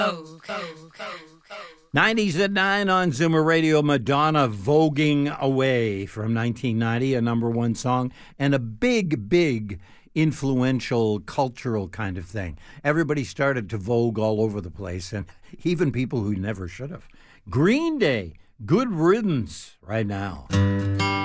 90s at 9 on Zoomer Radio. Madonna, Voguing Away from 1990, a number one song, and a big influential cultural kind of thing. Everybody started to vogue all over the place, and even people who never should have. Green Day, Good Riddance right now.